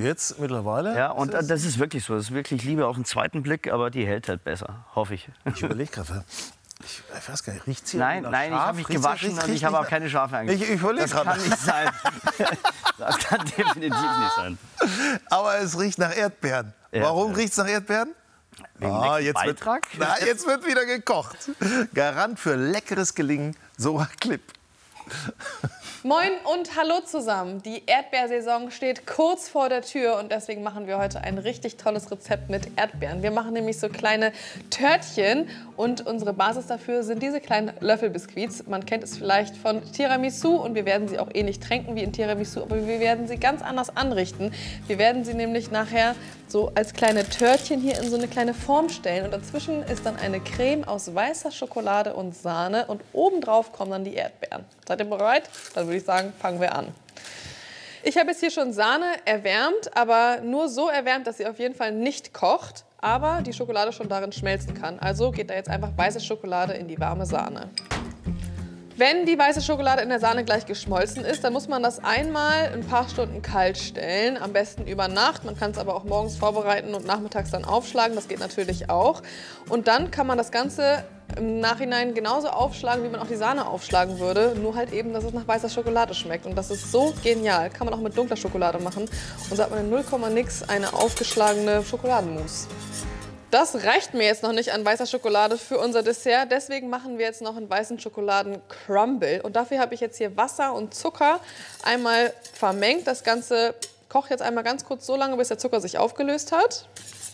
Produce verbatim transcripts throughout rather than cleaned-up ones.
jetzt mittlerweile? Ja, und das ist wirklich so. Das ist wirklich Liebe auf den zweiten Blick, aber die hält halt besser, hoffe ich. Ich überlege gerade, ich, ich weiß gar nicht, riecht sie Nein, nein, ich habe mich gewaschen und ich habe auch keine Schafe angeguckt. Ich, ich überlege Das kann gerade. nicht sein. Das kann definitiv nicht sein. Aber es riecht nach Erdbeeren. Ja, Warum ja. riecht es nach Erdbeeren? Wegen Ah, dem jetzt wird, Beitrag? na, jetzt wird wieder gekocht. Garant für leckeres Gelingen, Sora Klipp. Moin und hallo zusammen. Die Erdbeersaison steht kurz vor der Tür und deswegen machen wir heute ein richtig tolles Rezept mit Erdbeeren. Wir machen nämlich so kleine Törtchen und unsere Basis dafür sind diese kleinen Löffelbiskuits. Man kennt es vielleicht von Tiramisu und wir werden sie auch ähnlich tränken wie in Tiramisu, aber wir werden sie ganz anders anrichten. Wir werden sie nämlich nachher so als kleine Törtchen hier in so eine kleine Form stellen und dazwischen ist dann eine Creme aus weißer Schokolade und Sahne und obendrauf kommen dann die Erdbeeren. Seid ihr bereit? Dann würde ich sagen, fangen wir an. Ich habe jetzt hier schon Sahne erwärmt, aber nur so erwärmt, dass sie auf jeden Fall nicht kocht, aber die Schokolade schon darin schmelzen kann. Also geht da jetzt einfach weiße Schokolade in die warme Sahne. Wenn die weiße Schokolade in der Sahne gleich geschmolzen ist, dann muss man das einmal ein paar Stunden kalt stellen, am besten über Nacht. Man kann es aber auch morgens vorbereiten und nachmittags dann aufschlagen, das geht natürlich auch. Und dann kann man das Ganze im Nachhinein genauso aufschlagen, wie man auch die Sahne aufschlagen würde, nur halt eben, dass es nach weißer Schokolade schmeckt. Und das ist so genial. Kann man auch mit dunkler Schokolade machen und so hat man in null Komma nix eine aufgeschlagene Schokoladenmousse. Das reicht mir jetzt noch nicht an weißer Schokolade für unser Dessert. Deswegen machen wir jetzt noch einen weißen Schokoladen-Crumble. Und dafür habe ich jetzt hier Wasser und Zucker einmal vermengt. Das Ganze kocht jetzt einmal ganz kurz so lange, bis der Zucker sich aufgelöst hat.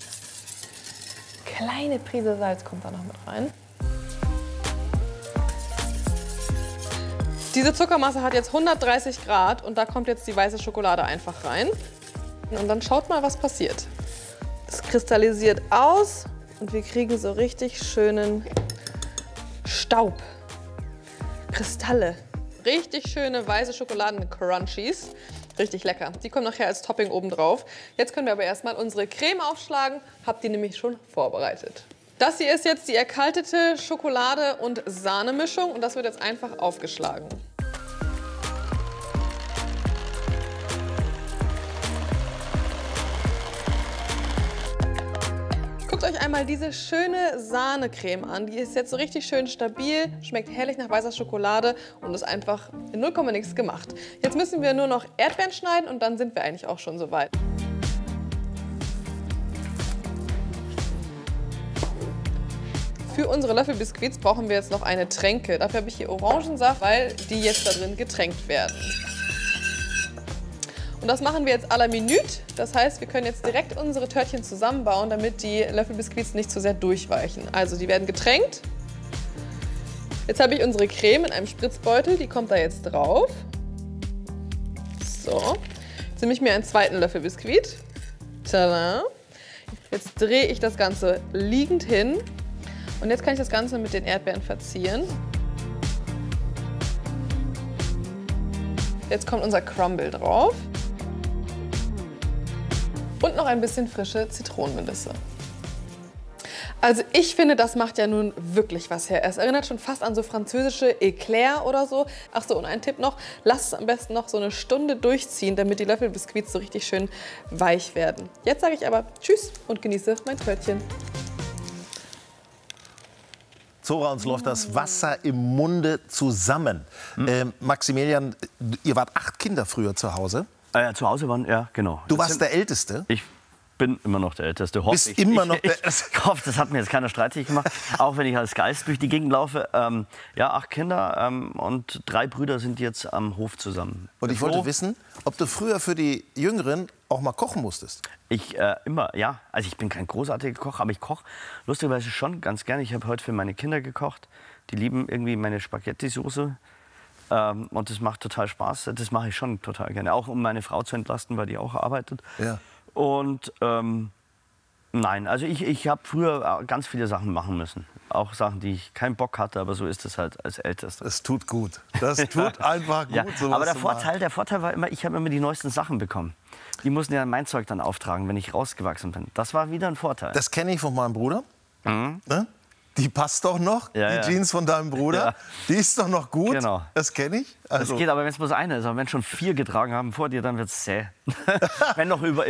Kleine Prise Salz kommt da noch mit rein. Diese Zuckermasse hat jetzt hundertdreißig Grad und da kommt jetzt die weiße Schokolade einfach rein. Und dann schaut mal, was passiert. Es kristallisiert aus und wir kriegen so richtig schönen Staub. Kristalle. Richtig schöne weiße Schokoladen-Crunchies. Richtig lecker. Die kommen nachher als Topping oben drauf. Jetzt können wir aber erstmal unsere Creme aufschlagen. Habt ihr nämlich schon vorbereitet. Das hier ist jetzt die erkaltete Schokolade- und Sahne-Mischung und das wird jetzt einfach aufgeschlagen. Guckt euch einmal diese schöne Sahnecreme an. Die ist jetzt so richtig schön stabil, schmeckt herrlich nach weißer Schokolade und ist einfach in null Komma nix gemacht. Jetzt müssen wir nur noch Erdbeeren schneiden und dann sind wir eigentlich auch schon soweit. Für unsere Löffelbiskuits brauchen wir jetzt noch eine Tränke. Dafür habe ich hier Orangensaft, weil die jetzt da drin getränkt werden. Und das machen wir jetzt à la minute. Das heißt, wir können jetzt direkt unsere Törtchen zusammenbauen, damit die Löffelbiskuits nicht zu sehr durchweichen. Also die werden getränkt. Jetzt habe ich unsere Creme in einem Spritzbeutel, die kommt da jetzt drauf. So, jetzt nehme ich mir einen zweiten Löffelbiskuit. Tada! Jetzt drehe ich das Ganze liegend hin. Und jetzt kann ich das Ganze mit den Erdbeeren verzieren. Jetzt kommt unser Crumble drauf. Und noch ein bisschen frische Zitronenmelisse. Also ich finde, das macht ja nun wirklich was her. Es erinnert schon fast an so französische Eclair oder so. Ach so, und ein Tipp noch, lasst es am besten noch so eine Stunde durchziehen, damit die Löffelbiskuits so richtig schön weich werden. Jetzt sage ich aber Tschüss und genieße mein Törtchen. Zora, uns läuft das Wasser im Munde zusammen. Hm. Ähm, Maximilian, ihr wart acht Kinder früher zu Hause. Äh, zu Hause waren, ja, genau. Du Das warst sind, der Älteste? Ich bin immer noch der Älteste, hoffe Bist ich. immer ich, noch der ich, ich hoffe, das hat mir jetzt keiner streitig gemacht, auch wenn ich als Geist durch die Gegend laufe. Ähm, ja, acht Kinder ähm, und drei Brüder sind jetzt am Hof zusammen. Und ich wollte wissen, ob du früher für die Jüngeren auch mal kochen musstest. Ich äh, immer, ja. Also ich bin kein großartiger Koch, aber ich koche lustigerweise schon ganz gerne. Ich habe heute für meine Kinder gekocht. Die lieben irgendwie meine Spaghetti-Soße. Ähm, und das macht total Spaß. Das mache ich schon total gerne. Auch um meine Frau zu entlasten, weil die auch arbeitet. Ja. Und ähm, nein, also ich, ich habe früher ganz viele Sachen machen müssen. Auch Sachen, die ich keinen Bock hatte, aber so ist es halt als Ältester. Das tut gut. Das tut einfach gut. Ja, sowas aber der zu Vorteil, machen. der Vorteil war immer, ich habe immer die neuesten Sachen bekommen. Die mussten ja mein Zeug dann auftragen, wenn ich rausgewachsen bin. Das war wieder ein Vorteil. Das kenne ich von meinem Bruder. Mhm. Ne? Die passt doch noch, Ja, die ja. Jeans von deinem Bruder. Ja. Die ist doch noch gut. Genau. Das kenne ich. Also Das geht aber, wenn es bloß eine ist. Aber wenn schon vier getragen haben vor dir, dann wird es zäh. Wenn noch über